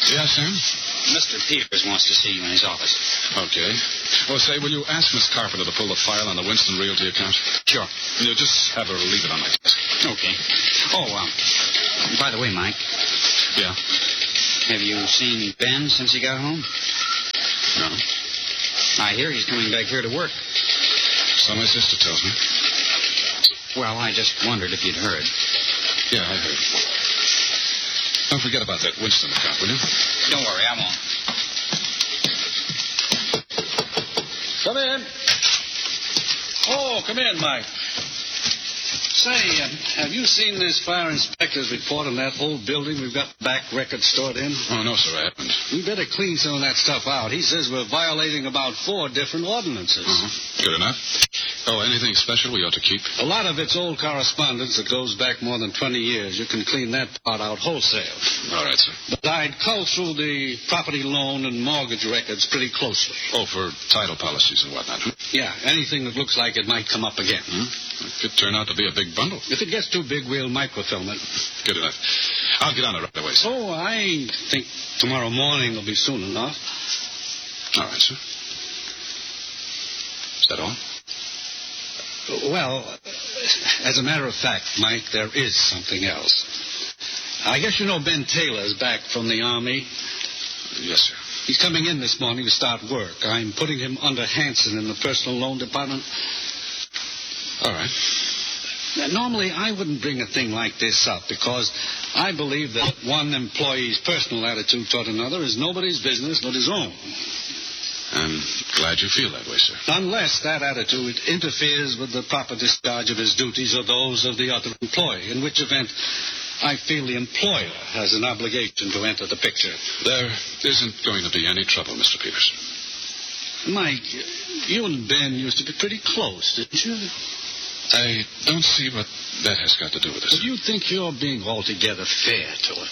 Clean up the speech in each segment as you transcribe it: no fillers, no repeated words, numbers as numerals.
Yeah, Sam? Mr. Peters wants to see you in his office. Okay. Well, say, will you ask Miss Carpenter to pull the file on the Winston Realty account? Sure. You just have her leave it on my desk. Okay. Oh, by the way, Mike. Yeah? Have you seen Ben since he got home? No. I hear he's coming back here to work. So my sister tells me. Well, I just wondered if you'd heard. Yeah, I heard. Don't forget about that Winston account, will you? Don't worry, I won't. Come in. Oh, come in, Mike. Say, have you seen this fire inspector's report on that old building we've got back records stored in? Oh, no, sir, I haven't. We better clean some of that stuff out. He says we're violating about 4 different ordinances. Good enough. Oh, anything special we ought to keep? A lot of it's old correspondence that goes back more than 20 years. You can clean that part out wholesale. All right, sir. But I'd cull through the property loan and mortgage records pretty closely. Oh, for title policies and whatnot. Yeah, anything that looks like it might come up again. It could turn out to be a big bundle. If it gets too big, we'll microfilm it. Good enough. I'll get on it right away, sir. Oh, I think tomorrow morning will be soon enough. All right, sir. Is that all? Well, as a matter of fact, Mike, there is something else. I guess you know Ben Taylor's back from the Army. Yes, sir. He's coming in this morning to start work. I'm putting him under Hanson in the personal loan department. All right. Now, normally, I wouldn't bring a thing like this up because I believe that one employee's personal attitude toward another is nobody's business but his own. I'm glad you feel that way, sir. Unless that attitude interferes with the proper discharge of his duties or those of the other employee, in which event I feel the employer has an obligation to enter the picture. There isn't going to be any trouble, Mr. Peters. Mike, you and Ben used to be pretty close, didn't you? I don't see what that has got to do with this. But do you think you're being altogether fair to him?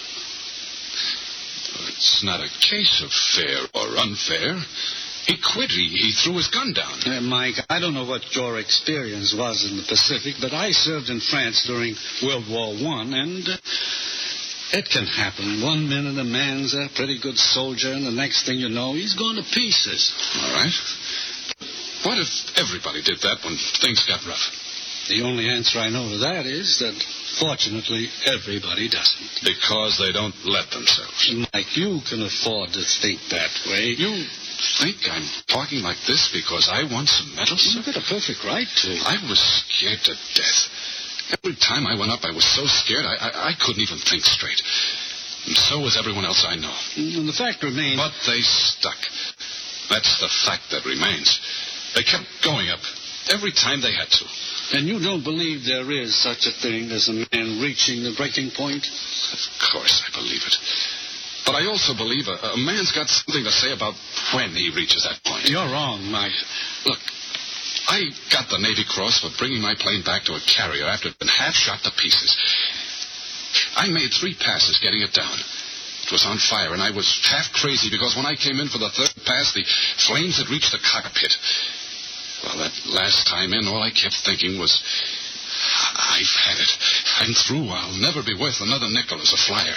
It's not a case of fair or unfair. He quit. He threw his gun down. Mike, I don't know what your experience was in the Pacific, but I served in France during World War I, and it can happen. One minute a man's a pretty good soldier, and the next thing you know, he's gone to pieces. All right. What if everybody did that when things got rough? The only answer I know to that is that, fortunately, everybody doesn't. Because they don't let themselves. Mike, you can afford to think that way. You think I'm talking like this because I won some medals? You've got a perfect right to. I was scared to death. Every time I went up, I was so scared I couldn't even think straight. And so was everyone else I know. And the fact remains... But they stuck. That's the fact that remains. They kept going up every time they had to. And you don't believe there is such a thing as a man reaching the breaking point? Of course I believe it. But I also believe a man's got something to say about when he reaches that point. You're wrong, Mike. Look, I got the Navy Cross for bringing my plane back to a carrier after it had been half shot to pieces. I made 3 passes getting it down. It was on fire, and I was half crazy because when I came in for the 3rd pass, the flames had reached the cockpit. Well, that last time in, all I kept thinking was, I've had it. I'm through. I'll never be worth another nickel as a flyer.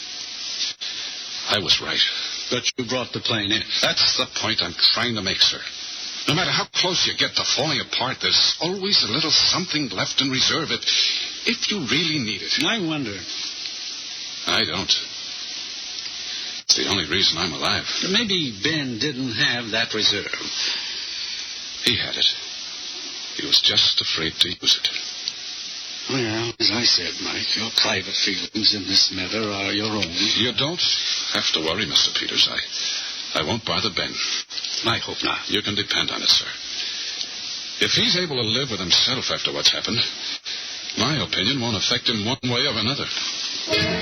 I was right. But you brought the plane in. That's the point I'm trying to make, sir. No matter how close you get to falling apart, there's always a little something left in reserve if you really need it. I wonder. I don't. It's the only reason I'm alive. Maybe Ben didn't have that reserve. He had it. He was just afraid to use it. Well, as I said, Mike, your private feelings in this matter are your own. You don't have to worry, Mr. Peters. I won't bother Ben. I hope not. You can depend on it, sir. If he's able to live with himself after what's happened, my opinion won't affect him one way or another.